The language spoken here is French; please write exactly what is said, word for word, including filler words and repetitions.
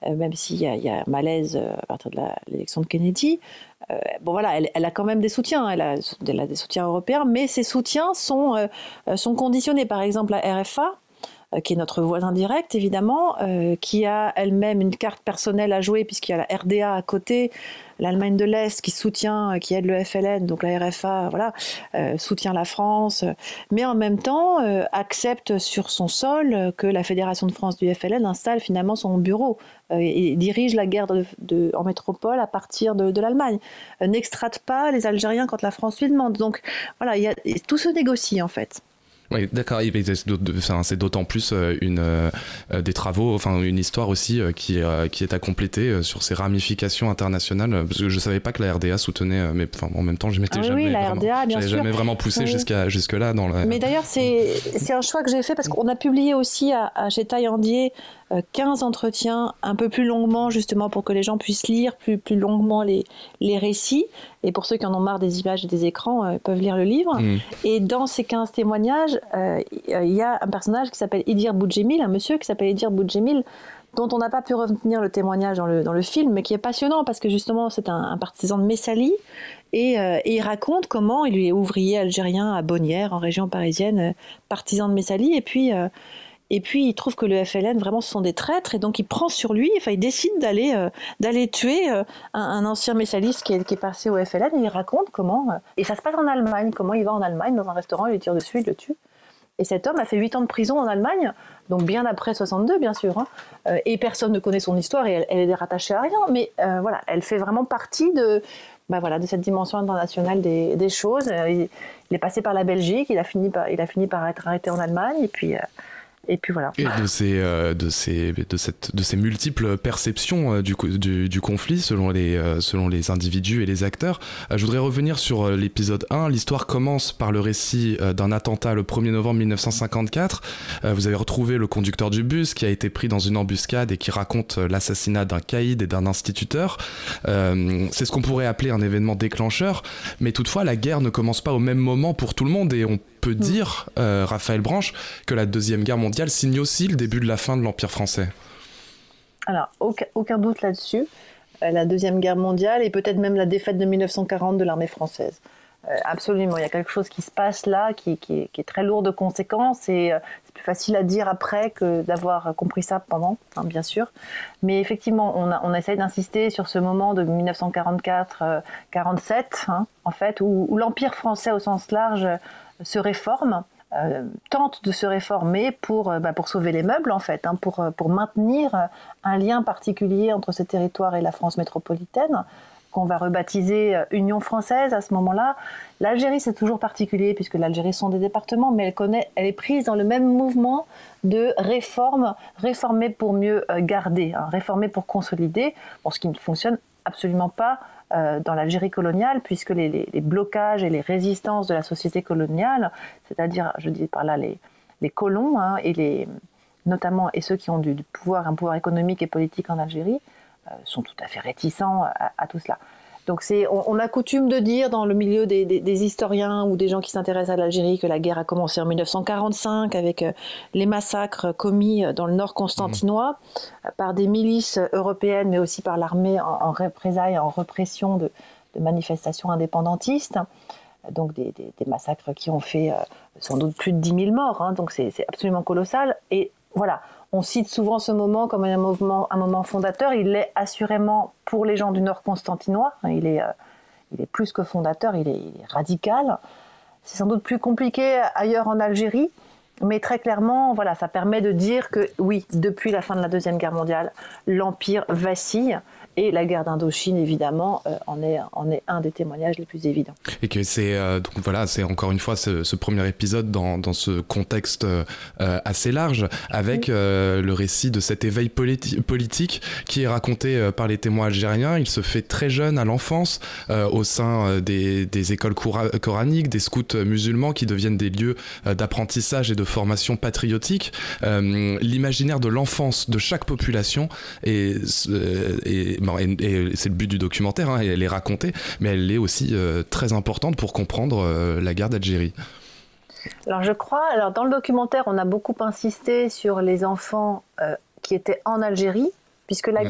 euh, même s'il y a, il y a malaise euh, à partir de la, l'élection de Kennedy. Euh, bon voilà, elle, elle a quand même des soutiens, elle a, elle a des soutiens européens, mais ces soutiens sont, euh, sont conditionnés. Par exemple, la R F A, euh, qui est notre voisin direct évidemment, euh, qui a elle-même une carte personnelle à jouer puisqu'il y a la R D A à côté, l'Allemagne de l'Est qui soutient, qui aide le F L N, donc la R F A, voilà, euh, soutient la France, mais en même temps euh, accepte sur son sol que la Fédération de France du F L N installe finalement son bureau euh, et dirige la guerre de, de, en métropole à partir de, de l'Allemagne. Euh, n'extrate pas les Algériens quand la France lui demande. Donc voilà, y a, tout se négocie en fait. Oui, d'accord. C'est d'autant plus une, euh, des travaux, enfin une histoire aussi euh, qui, euh, qui est à compléter euh, sur ses ramifications internationales. Parce que je savais pas que la R D A soutenait, mais enfin, en même temps, je m'étais ah, jamais, oui, la vraiment, R D A, bien j'avais sûr. jamais vraiment poussé oui. jusqu'à jusque là dans la. Mais d'ailleurs, c'est c'est un choix que j'ai fait parce qu'on a publié aussi à, à chez Taillandier quinze entretiens un peu plus longuement, justement pour que les gens puissent lire plus, plus longuement les, les récits. Et pour ceux qui en ont marre des images et des écrans, euh, peuvent lire le livre. Mmh. Et dans ces quinze témoignages, euh, il y a un personnage qui s'appelle Idir Boudjemil, un monsieur qui s'appelle Idir Boudjemil, dont on n'a pas pu retenir le témoignage dans le, dans le film, mais qui est passionnant parce que justement c'est un, un partisan de Messali. Et, euh, et il raconte comment il est ouvrier algérien à Bonnières, en région parisienne, euh, partisan de Messali. Et puis... Euh, Et puis, il trouve que le F L N, vraiment, ce sont des traîtres. Et donc, il prend sur lui, enfin, il décide d'aller, euh, d'aller tuer euh, un, un ancien messaliste qui est, qui est passé au F L N. Et il raconte comment... Euh, et ça se passe en Allemagne. Comment il va en Allemagne, dans un restaurant, il lui tire dessus, il le tue. Et cet homme a fait huit ans de prison en Allemagne, donc bien après soixante-deux, bien sûr. Hein. Euh, et personne ne connaît son histoire et elle, elle est rattachée à rien. Mais euh, voilà, elle fait vraiment partie de... Ben voilà, de cette dimension internationale des, des choses. Il, il est passé par la Belgique, il a fini par, il a fini par être arrêté en Allemagne. Et puis... Euh, Et puis voilà. Et de ces, euh, de ces, de cette, de ces multiples perceptions euh, du, du, du conflit selon les, euh, selon les individus et les acteurs. Euh, je voudrais revenir sur euh, l'épisode un. L'histoire commence par le récit euh, d'un attentat le premier novembre mille neuf cent cinquante-quatre. Euh, vous avez retrouvé le conducteur du bus qui a été pris dans une embuscade et qui raconte euh, l'assassinat d'un caïd et d'un instituteur. Euh, c'est ce qu'on pourrait appeler un événement déclencheur. Mais toutefois, la guerre ne commence pas au même moment pour tout le monde et on peut dire, euh, Raphaël Branche, que la Deuxième Guerre mondiale signe aussi le début de la fin de l'Empire français. Alors, aucun, aucun doute là-dessus. Euh, la Deuxième Guerre mondiale et peut-être même la défaite de mille neuf cent quarante de l'armée française. Euh, absolument, il y a quelque chose qui se passe là qui, qui, qui est très lourd de conséquences et euh, c'est plus facile à dire après que d'avoir compris ça pendant, hein, bien sûr. Mais effectivement, on, a, on essaye d'insister sur ce moment de mille neuf cent quarante-quatre quarante-sept, hein, en fait, où, où l'Empire français au sens large se réforme, euh, tente de se réformer pour, euh, bah, pour sauver les meubles en fait, hein, pour, pour maintenir un lien particulier entre ce territoire et la France métropolitaine, qu'on va rebaptiser Union française à ce moment-là. L'Algérie c'est toujours particulier puisque l'Algérie sont des départements, mais elle, connaît, elle est prise dans le même mouvement de réforme, réformer pour mieux garder, hein, réformer pour consolider, bon, ce qui ne fonctionne absolument pas euh, dans l'Algérie coloniale, puisque les, les, les blocages et les résistances de la société coloniale, c'est-à-dire, je dis par là, les, les colons, hein, et les, notamment, et ceux qui ont du, du pouvoir, un pouvoir économique et politique en Algérie, euh, sont tout à fait réticents à, à tout cela. Donc c'est, on, on a coutume de dire dans le milieu des, des, des historiens ou des gens qui s'intéressent à l'Algérie que la guerre a commencé en mille neuf cent quarante-cinq avec euh, les massacres commis dans le nord constantinois mmh. par des milices européennes mais aussi par l'armée en, en représailles, en répression de, de manifestations indépendantistes. Donc des, des, des massacres qui ont fait euh, sans doute plus de dix mille morts, hein, donc c'est, c'est absolument colossal. Et voilà, on cite souvent ce moment comme un moment, un moment fondateur. Il l'est assurément pour les gens du Nord constantinois. Il est, euh, il est plus que fondateur, il est, il est radical. C'est sans doute plus compliqué ailleurs en Algérie, mais très clairement, voilà, ça permet de dire que oui, depuis la fin de la Deuxième Guerre mondiale, l'Empire vacille. Et la guerre d'Indochine, évidemment, euh, en, est, en est un des témoignages les plus évidents. Et que c'est, euh, donc voilà, c'est encore une fois ce, ce premier épisode dans, dans ce contexte euh, assez large, avec oui. euh, le récit de cet éveil politi- politique qui est raconté euh, par les témoins algériens. Il se fait très jeune, à l'enfance, euh, au sein euh, des, des écoles coura- coraniques, des scouts musulmans qui deviennent des lieux euh, d'apprentissage et de formation patriotique. Euh, l'imaginaire de l'enfance de chaque population est... Euh, est Bon, et, et c'est le but du documentaire, hein, elle est racontée, mais elle est aussi euh, très importante pour comprendre euh, la guerre d'Algérie. Alors je crois, alors dans le documentaire, on a beaucoup insisté sur les enfants euh, qui étaient en Algérie, puisque la